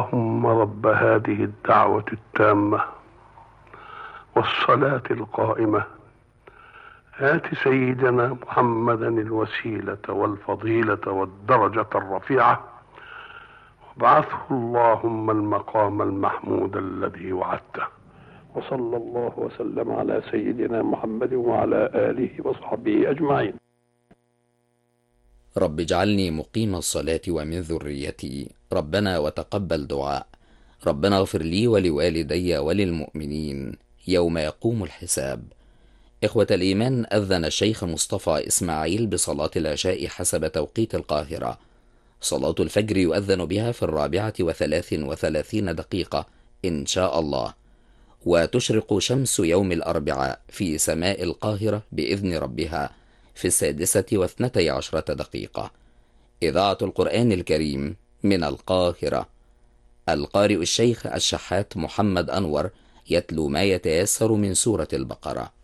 اللهم رب هذه الدعوة التامة والصلاة القائمة آت سيدنا محمدا الوسيلة والفضيلة والدرجة الرفيعة وابعثه اللهم المقام المحمود الذي وعدته. وصلى الله وسلم على سيدنا محمد وعلى آله وصحبه أجمعين. رب اجعلني مقيم الصلاة ومن ذريتي، ربنا وتقبل دعاء. ربنا اغفر لي ولوالدي وللمؤمنين يوم يقوم الحساب. إخوة الإيمان، أذن الشيخ مصطفى إسماعيل بصلاة العشاء حسب توقيت القاهرة. صلاة الفجر يؤذن بها في 34:33 إن شاء الله، وتشرق شمس يوم الأربعاء في سماء القاهرة بإذن ربها في 6:12. إذاعة القرآن الكريم من القاهرة. القارئ الشيخ الشحات محمد أنور يتلو ما يتيسر من سورة البقرة.